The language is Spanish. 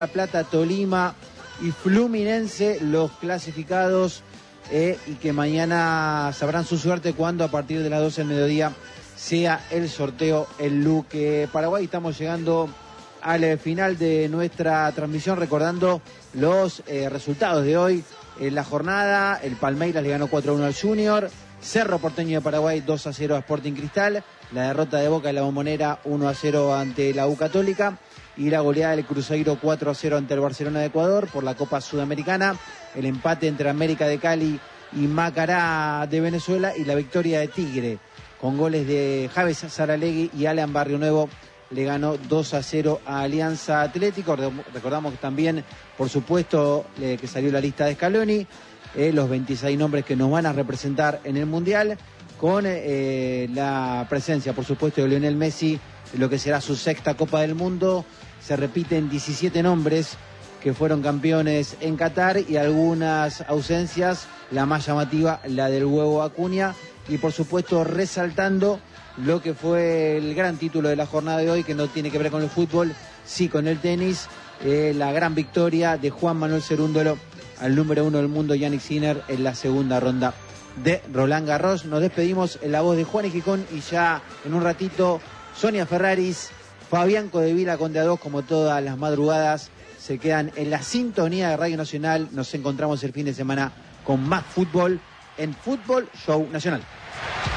Plata, Tolima y Fluminense, los clasificados, y que mañana sabrán su suerte cuando a partir de las 12 del mediodía sea el sorteo en Luque, Paraguay. Estamos llegando al final de nuestra transmisión, recordando los resultados de hoy en la jornada. El Palmeiras le ganó 4-1 al Junior, Cerro Porteño de Paraguay 2-0 a Sporting Cristal, la derrota de Boca en la Bombonera 1-0 ante la U Católica, y la goleada del Cruzeiro 4-0 ante el Barcelona de Ecuador por la Copa Sudamericana, el empate entre América de Cali y Macará de Venezuela, y la victoria de Tigre con goles de Javes Saralegui y Alan Barrio Nuevo. Le ganó 2-0 a Alianza Atlético. Recordamos que también, por supuesto, que salió la lista de Scaloni, los 26 nombres que nos van a representar en el Mundial, con la presencia, por supuesto, de Lionel Messi, en lo que será su sexta Copa del Mundo. Se repiten 17 nombres que fueron campeones en Qatar, y algunas ausencias, la más llamativa, la del Huevo Acuña, y por supuesto resaltando lo que fue el gran título de la jornada de hoy, que no tiene que ver con el fútbol, sí con el tenis, la gran victoria de Juan Manuel Cerúndolo al número 1 del mundo, Jannik Sinner, en la segunda ronda de Roland Garros. Nos despedimos en la voz de Juan Gijón, y ya en un ratito Sonia Ferraris, Fabián Codevila, Conde A2, como todas las madrugadas, se quedan en la sintonía de Radio Nacional. Nos encontramos el fin de semana con más fútbol en Fútbol Show Nacional.